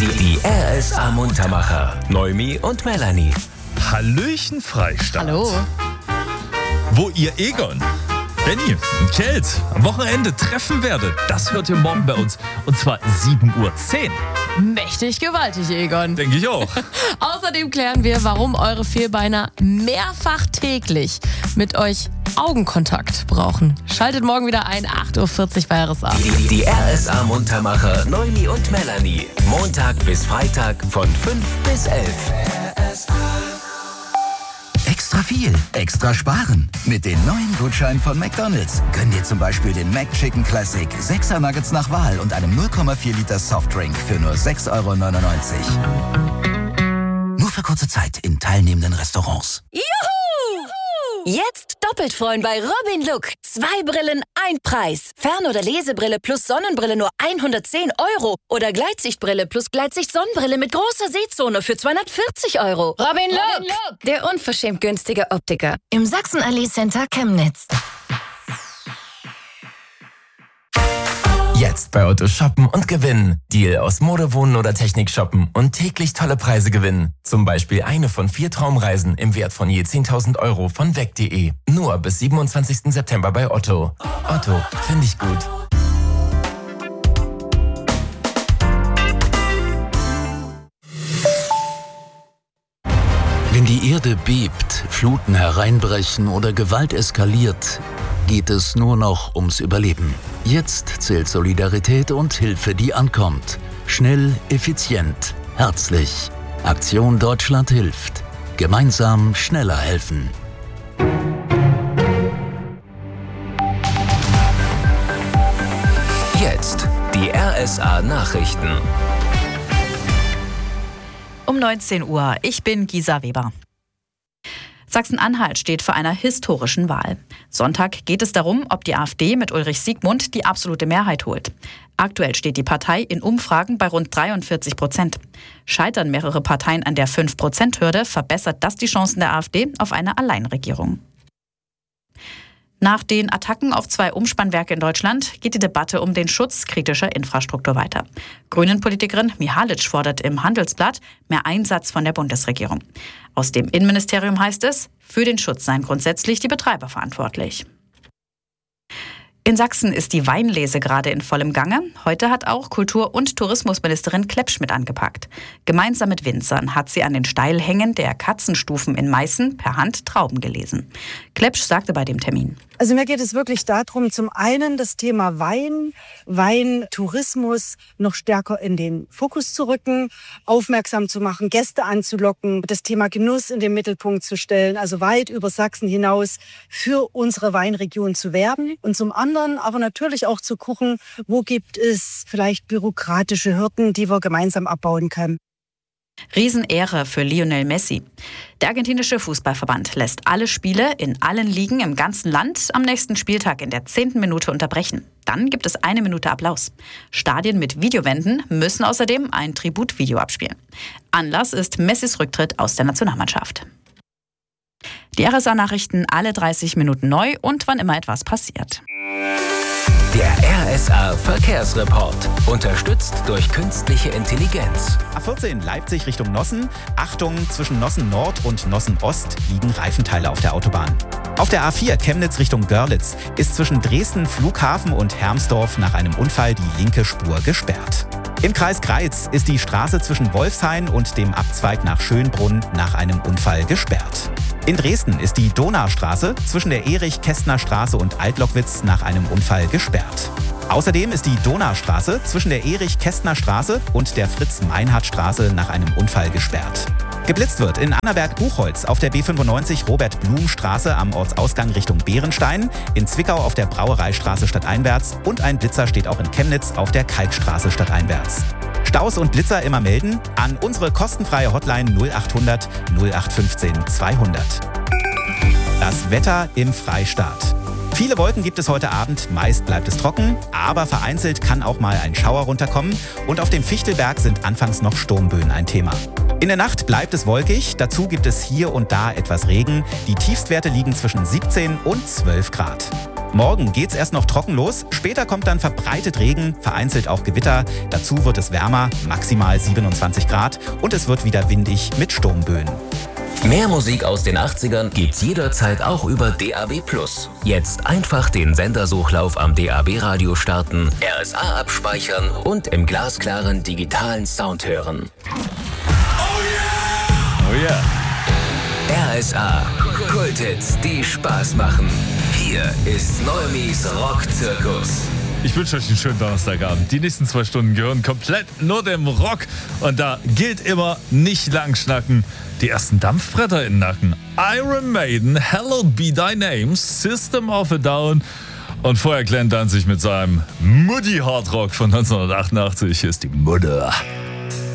Die RSA Muntermacher. Noemi und Melanie. Hallöchen Freistadt. Hallo. Wo ihr Egon, Benny und Kelt am Wochenende treffen werdet, das hört ihr morgen bei uns. Und zwar 7:10 Uhr. Mächtig gewaltig, Egon. Denke ich auch. Außerdem klären wir, warum eure Vierbeiner mehrfach täglich mit euch Augenkontakt brauchen. Schaltet morgen wieder ein, 8:40 Uhr bei RSA. Die RSA Muntermacher Noemi und Melanie. Montag bis Freitag von 5 bis 11. Extra viel, extra sparen. Mit den neuen Gutscheinen von McDonald's gönn dir zum Beispiel den McChicken Classic 6er Nuggets nach Wahl und einem 0,4 Liter Softdrink für nur 6,99 €. Nur für kurze Zeit in teilnehmenden Restaurants. Juhu! Jetzt doppelt freuen bei Robin Look. 2 Brillen, 1 Preis. Fern- oder Lesebrille plus Sonnenbrille nur 110 € oder Gleitsichtbrille plus Gleitsicht-Sonnenbrille mit großer Sehzone für 240 €. Robin Look, der unverschämt günstige Optiker im Sachsenallee Center Chemnitz. Jetzt bei Otto shoppen und gewinnen. Deal aus Mode, Wohnen oder Technik shoppen und täglich tolle Preise gewinnen. Zum Beispiel eine von 4 Traumreisen im Wert von je 10.000 € von weg.de. Nur bis 27. September bei Otto. Otto, finde ich gut. Wenn die Erde bebt, Fluten hereinbrechen oder Gewalt eskaliert, geht es nur noch ums Überleben. Jetzt zählt Solidarität und Hilfe, die ankommt. Schnell, effizient, herzlich. Aktion Deutschland hilft. Gemeinsam schneller helfen. Jetzt die RSA Nachrichten. Um 19 Uhr. Ich bin Gisa Weber. Sachsen-Anhalt steht vor einer historischen Wahl. Sonntag geht es darum, ob die AfD mit Ulrich Siegmund die absolute Mehrheit holt. Aktuell steht die Partei in Umfragen bei rund 43%. Scheitern mehrere Parteien an der 5%-Hürde, verbessert das die Chancen der AfD auf eine Alleinregierung. Nach den Attacken auf 2 Umspannwerke in Deutschland geht die Debatte um den Schutz kritischer Infrastruktur weiter. Grünen-Politikerin Mihalic fordert im Handelsblatt mehr Einsatz von der Bundesregierung. Aus dem Innenministerium heißt es, für den Schutz seien grundsätzlich die Betreiber verantwortlich. In Sachsen ist die Weinlese gerade in vollem Gange. Heute hat auch Kultur- und Tourismusministerin Klepsch mit angepackt. Gemeinsam mit Winzern hat sie an den Steilhängen der Katzenstufen in Meißen per Hand Trauben gelesen. Klepsch sagte bei dem Termin: Also mir geht es wirklich darum, zum einen das Thema Weintourismus noch stärker in den Fokus zu rücken, aufmerksam zu machen, Gäste anzulocken, das Thema Genuss in den Mittelpunkt zu stellen, also weit über Sachsen hinaus für unsere Weinregion zu werben und zum anderen aber natürlich auch zu gucken, wo gibt es vielleicht bürokratische Hürden, die wir gemeinsam abbauen können. Riesenehre für Lionel Messi. Der argentinische Fußballverband lässt alle Spiele in allen Ligen im ganzen Land am nächsten Spieltag in der 10. Minute unterbrechen. Dann gibt es 1 Minute Applaus. Stadien mit Videowänden müssen außerdem ein Tributvideo abspielen. Anlass ist Messis Rücktritt aus der Nationalmannschaft. Die RSA-Nachrichten alle 30 Minuten neu und wann immer etwas passiert. Der RSA Verkehrsreport. Unterstützt durch künstliche Intelligenz. A14 Leipzig Richtung Nossen. Achtung, zwischen Nossen Nord und Nossen Ost liegen Reifenteile auf der Autobahn. Auf der A4 Chemnitz Richtung Görlitz ist zwischen Dresden Flughafen und Hermsdorf nach einem Unfall die linke Spur gesperrt. Im Kreis Greiz ist die Straße zwischen Wolfshain und dem Abzweig nach Schönbrunn nach einem Unfall gesperrt. In Dresden ist die Donaustraße zwischen der Erich-Kästner-Straße und Altlockwitz nach einem Unfall gesperrt. Außerdem ist die Donaustraße zwischen der Erich-Kästner-Straße und der Fritz-Meinhardt-Straße nach einem Unfall gesperrt. Geblitzt wird in Annaberg-Buchholz auf der B95 Robert-Blum-Straße am Ortsausgang Richtung Bärenstein, in Zwickau auf der Brauereistraße stadteinwärts und ein Blitzer steht auch in Chemnitz auf der Kalkstraße stadteinwärts. Staus und Blitzer immer melden an unsere kostenfreie Hotline 0800 0815 200. Das Wetter im Freistaat. Viele Wolken gibt es heute Abend, meist bleibt es trocken, aber vereinzelt kann auch mal ein Schauer runterkommen und auf dem Fichtelberg sind anfangs noch Sturmböen ein Thema. In der Nacht bleibt es wolkig, dazu gibt es hier und da etwas Regen. Die Tiefstwerte liegen zwischen 17 und 12 Grad. Morgen geht's erst noch trocken los, später kommt dann verbreitet Regen, vereinzelt auch Gewitter. Dazu wird es wärmer, maximal 27 Grad und es wird wieder windig mit Sturmböen. Mehr Musik aus den 80ern gibt's jederzeit auch über DAB+. Jetzt einfach den Sendersuchlauf am DAB-Radio starten, RSA abspeichern und im glasklaren digitalen Sound hören. Oh yeah. RSA, Kulthits, die Spaß machen. Hier ist Neumis Rockzirkus. Ich wünsche euch einen schönen Donnerstagabend. Die nächsten 2 Stunden gehören komplett nur dem Rock. Und da gilt immer, nicht lang schnacken. Die ersten Dampfbretter in den Nacken. Iron Maiden, Hallowed Be Thy Name, System of a Down. Und vorher Glenn Danzig mit seinem Muddy Hardrock von 1988. Hier ist die Mutter.